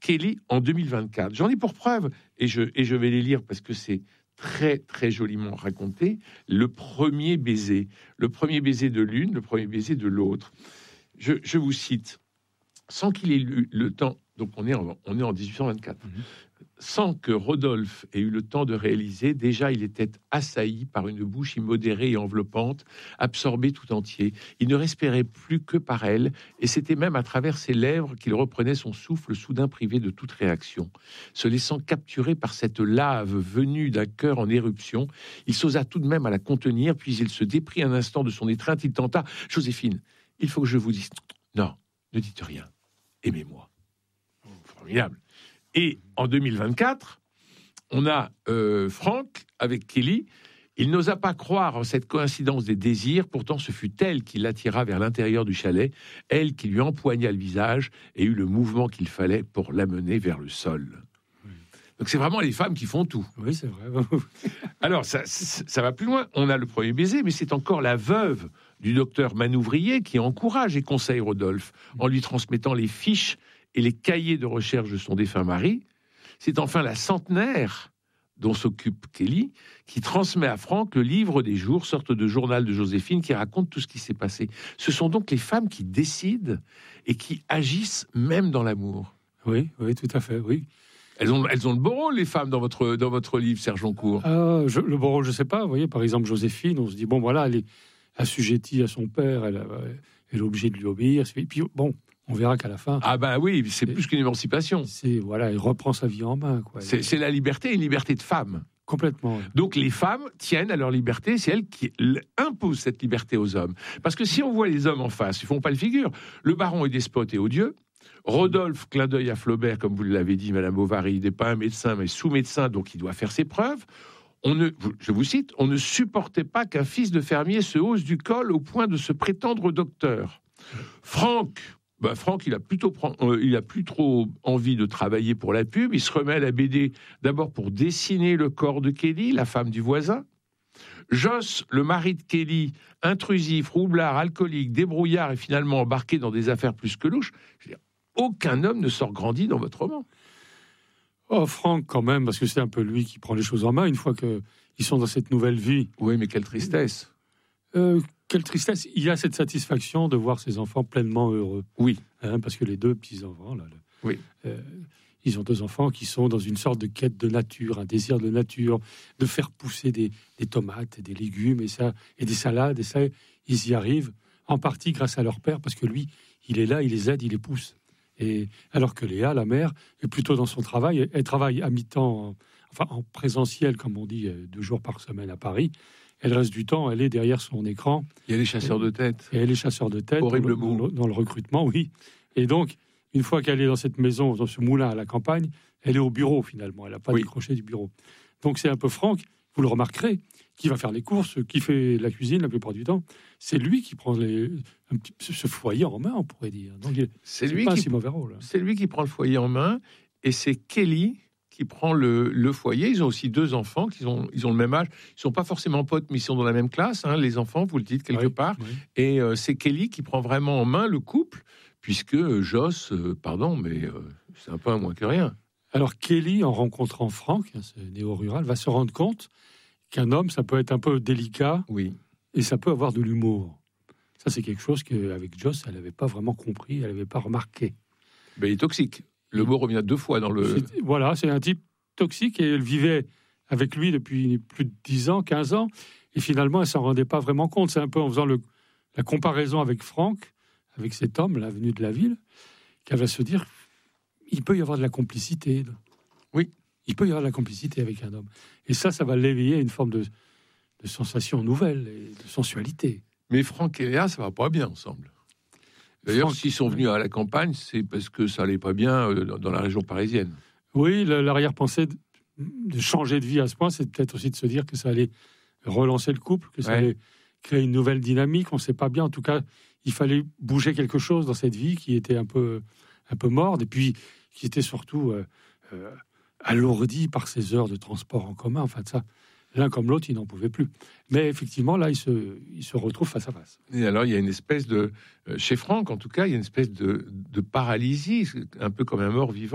Kelly en 2024. J'en ai pour preuve, et je vais les lire parce que c'est très, très joliment raconté, le premier baiser de l'une, le premier baiser de l'autre. Je vous cite, sans qu'il ait eu le temps, donc on est en 1824, sans que Rodolphe ait eu le temps de réaliser, déjà il était assailli par une bouche immodérée et enveloppante, absorbé tout entier. Il ne respirait plus que par elle, et c'était même à travers ses lèvres qu'il reprenait son souffle, soudain privé de toute réaction. Se laissant capturer par cette lave venue d'un cœur en éruption, il s'osa tout de même à la contenir, puis il se déprit un instant de son étreinte, il tenta « Joséphine, il faut que je vous dise... » « Non, ne dites rien, aimez-moi. » Formidable. Et en 2024, on a Franck avec Kelly. Il n'osa pas croire en cette coïncidence des désirs. Pourtant, ce fut elle qui l'attira vers l'intérieur du chalet, elle qui lui empoigna le visage et eut le mouvement qu'il fallait pour l'amener vers le sol. Oui. Donc, c'est vraiment les femmes qui font tout. Oui, c'est vrai. Alors, ça va plus loin. On a le premier baiser, mais c'est encore la veuve du docteur Manouvrier qui encourage et conseille Rodolphe en lui transmettant les fiches et les cahiers de recherche de son défunt mari. C'est enfin la centenaire dont s'occupe Kelly qui transmet à Franck le livre des jours, sorte de journal de Joséphine qui raconte tout ce qui s'est passé. Ce sont donc les femmes qui décident et qui agissent même dans l'amour. Oui, tout à fait, oui. Elles ont le beau rôle, les femmes, dans votre livre, Serge Joncourt. Le beau rôle, je ne sais pas. Vous voyez, par exemple, Joséphine, on se dit, bon, voilà, elle est assujettie à son père, elle est obligée de lui obéir. Et puis, bon, on verra qu'à la fin... Ah ben oui, c'est plus qu'une émancipation. Voilà, il reprend sa vie en main, quoi. C'est la liberté, une liberté de femme. Complètement. Ouais. Donc les femmes tiennent à leur liberté, c'est elles qui imposent cette liberté aux hommes. Parce que si on voit les hommes en face, ils font pas le figure. Le baron est despote et odieux. Rodolphe, clin d'œil à Flaubert, comme vous l'avez dit, Madame Bovary, il n'est pas un médecin, mais sous-médecin, donc il doit faire ses preuves. Je vous cite, on ne supportait pas qu'un fils de fermier se hausse du col au point de se prétendre docteur. Franck, il a plus trop envie de travailler pour la pub. Il se remet à la BD d'abord pour dessiner le corps de Kelly, la femme du voisin. Joss, le mari de Kelly, intrusif, roublard, alcoolique, débrouillard et finalement embarqué dans des affaires plus que louches. Je veux dire, aucun homme ne sort grandi dans votre roman. Oh, Franck, quand même, parce que c'est un peu lui qui prend les choses en main une fois qu'ils sont dans cette nouvelle vie. Oui, mais quelle tristesse. Quelle tristesse. Il y a cette satisfaction de voir ses enfants pleinement heureux. Oui. Parce que les deux petits-enfants, là, oui. Ils ont deux enfants qui sont dans une sorte de quête de nature, un désir de nature, de faire pousser des tomates, des légumes et des salades. Et ça, ils y arrivent en partie grâce à leur père, parce que lui, il est là, il les aide, il les pousse. Et alors que Léa, la mère, est plutôt dans son travail. Elle travaille à mi-temps, en présentiel, comme on dit, 2 jours par semaine à Paris. Elle reste du temps, elle est derrière son écran. Il y a les chasseurs de tête. Et elle est chasseur de tête. Horrible mot. Dans le recrutement, oui. Et donc, une fois qu'elle est dans cette maison, dans ce moulin à la campagne, elle est au bureau, finalement. Elle n'a pas décroché du bureau. Donc, c'est un peu Franck, vous le remarquerez, qui va faire les courses, qui fait la cuisine la plupart du temps. C'est lui qui prend ce foyer en main, on pourrait dire. Donc, c'est pas un si mauvais rôle. C'est lui qui prend le foyer en main, et c'est Kelly qui prend le foyer. Ils ont aussi 2 enfants, ils ont le même âge. Ils ne sont pas forcément potes, mais ils sont dans la même classe, les enfants, vous le dites quelque part. Oui. Et c'est Kelly qui prend vraiment en main le couple, puisque Joss, c'est un peu un moins que rien. Alors Kelly, en rencontrant Franck, ce néo-rural, va se rendre compte qu'un homme, ça peut être un peu délicat, et ça peut avoir de l'humour. Ça, c'est quelque chose qu'avec Joss, elle n'avait pas vraiment compris, elle n'avait pas remarqué. Mais il est toxique. Le mot revient 2 fois dans le... C'est un type toxique, et elle vivait avec lui depuis plus de 10 ans, 15 ans, et finalement, elle ne s'en rendait pas vraiment compte. C'est un peu en faisant la comparaison avec Franck, avec cet homme, là, venu de la ville, qu'elle va se dire, il peut y avoir de la complicité. Oui. Il peut y avoir de la complicité avec un homme. Et ça va l'éveiller à une forme de sensation nouvelle, et de sensualité. Mais Franck et Léa, ça va pas bien ensemble. D'ailleurs, s'ils sont venus à la campagne, c'est parce que ça allait pas bien dans la région parisienne. Oui, l'arrière-pensée de changer de vie à ce point, c'est peut-être aussi de se dire que ça allait relancer le couple, que ça allait créer une nouvelle dynamique. On ne sait pas bien. En tout cas, il fallait bouger quelque chose dans cette vie qui était un peu morte, et puis qui était surtout alourdie par ces heures de transport en commun. Enfin, ça, l'un comme l'autre, ils n'en pouvaient plus. Mais effectivement, là, ils se retrouvent face à face. Et alors, il y a une espèce de... Chez Franck, en tout cas, il y a une espèce de paralysie, un peu comme un mort-vivant.